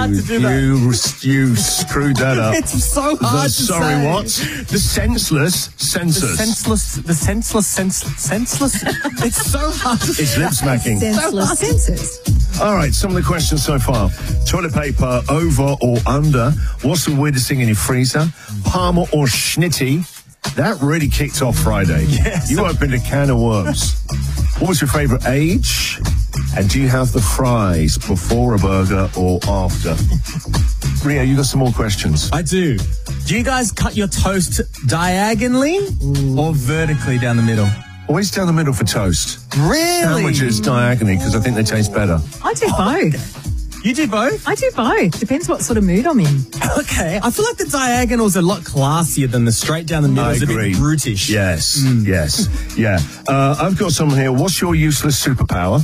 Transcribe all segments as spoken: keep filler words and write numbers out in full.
hard to do that. You, you screwed that up. It's so hard the, to sorry, say. what? The senseless The census. senseless, the senseless, senseless, senseless. It's so hard to It's lip smacking. Senseless senses. All right, some of the questions so far. Toilet paper, over or under? What's the weirdest thing in your freezer? Parma or schnitty? That really kicked off Friday. Yes. You opened a can of worms. What was your favourite age? And do you have the fries before a burger or after? Rio, you got some more questions. I do. Do you guys cut your toast diagonally or vertically down the middle? Always down the middle for toast. Really? Sandwiches diagonally because I think they taste better. I do both. You do both? I do both. Depends what sort of mood I'm in. Okay. I feel like the diagonal's a lot classier than the straight down the middle. I It's a agree. bit brutish. Yes, yes, yeah. Uh, I've got someone here. What's your useless superpower?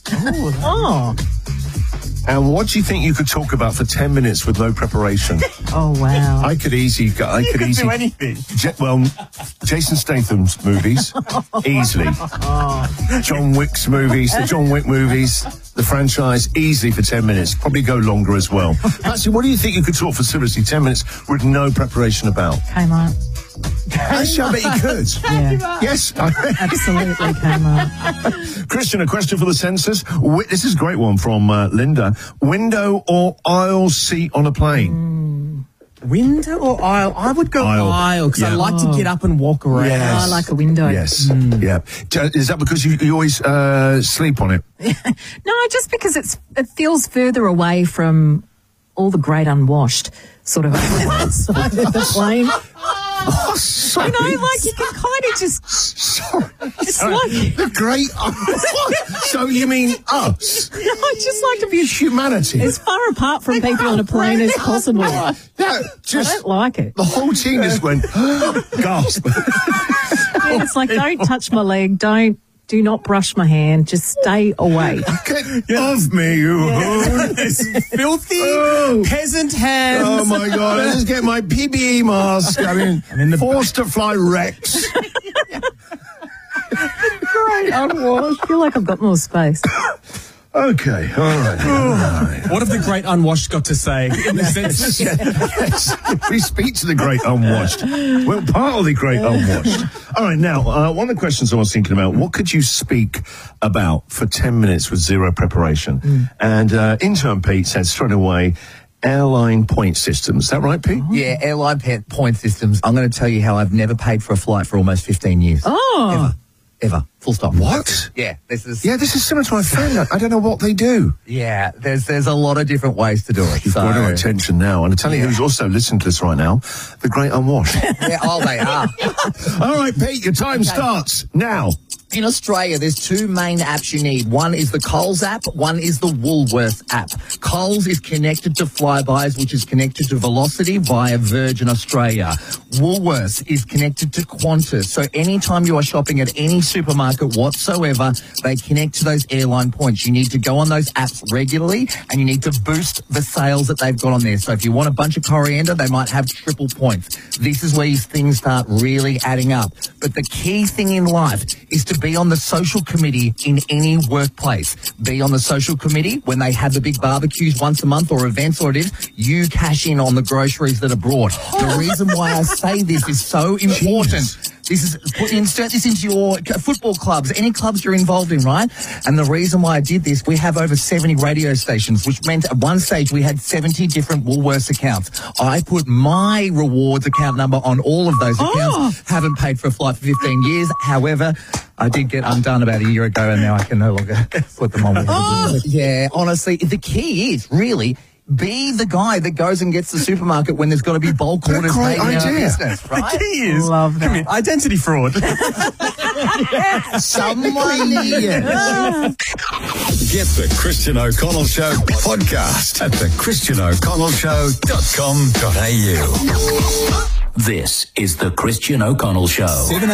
Oh. And what do you think you could talk about for ten minutes with no preparation? Oh, wow. I could easily go. I You could could easily do anything. Je- well, Jason Statham's movies, easily. John Wick's movies, the John Wick movies, the franchise, easily for ten minutes. Probably go longer as well. Patsy, what do you think you could talk for seriously ten minutes with no preparation about? Kmart. Actually, I bet you could. Yeah. Yes. Absolutely Kmart. Christian, a question for the census. Wi- This is a great one from uh, Linda. Window or aisle seat on a plane? Window or aisle? I would go Aisle. aisle because I Yeah. like to get up and walk around. Yes. I like a window. Yes. Yeah. D- Is that because you, you always uh, sleep on it? No, just because it's it feels further away from all the great unwashed sort of side of the plane. Oh, sorry. You know, like you can kind of just. Sorry. It's Sorry. like. The great. So you mean us? I just like to be Humanity. as far apart from people on a plane as possible. I That just. don't like it. The whole team just went, gasp. Yeah, it's like, don't touch my leg. Don't. Do not brush my hand. Just stay away. Get off me, you hoon. This filthy Oh. peasant hands. Oh my God! I just get my P P E mask. I mean, in the forced to fly Rex. Great unwashed. I feel like I've got more space. Okay, all right. All right. What have the great unwashed got to say in the census? Yes, we speak to the great unwashed. We're part of the great unwashed. All right, now, uh, one of the questions I was thinking about, what could you speak about for ten minutes with zero preparation? Mm. And uh, intern Pete said straight away, airline point systems. Is that right, Pete? Yeah, airline pe- point systems. I'm going to tell you how I've never paid for a flight for almost fifteen years. Oh. Ever. Ever. Full stop. What? Yeah, this is... Yeah, this is similar to my friend. I don't know what they do. Yeah, there's there's a lot of different ways to do it. You've so, got our attention now. And I tell you Yeah. who's also listening to this right now, the great unwashed. Yeah, oh, they are. All right, Pete, your time starts now. In Australia, there's two main apps you need. One is the Coles app, one is the Woolworths app. Coles is connected to Flybuys, which is connected to Velocity via Virgin Australia. Woolworths is connected to Qantas. So anytime you are shopping at any supermarket whatsoever, they connect to those airline points. You need to go on those apps regularly and you need to boost the sales that they've got on there. So if you want a bunch of coriander, they might have triple points. This is where things start really adding up. But the key thing in life is to be on the social committee in any workplace. Be on the social committee when they have the big barbecues once a month or events or it is. You cash in on the groceries that are brought. The reason why I say this is so important. This is, put, insert this into your football clubs, any clubs you're involved in, right? And the reason why I did this, we have over seventy radio stations, which meant at one stage we had seventy different Woolworths accounts. I put my rewards account number on all of those accounts. Oh. Haven't paid for a flight for fifteen years. However, I did get undone about a year ago and now I can no longer put them on. Oh. Yeah, honestly, the key is really... be the guy that goes and gets the supermarket when there's got to be bulk What a orders great made in our idea. business, right? The key is, Love that. come here, identity fraud. Someone needed. Get the Christian O'Connell Show podcast at the christian o'connell show dot com dot a u. This is the Christian O'Connell Show.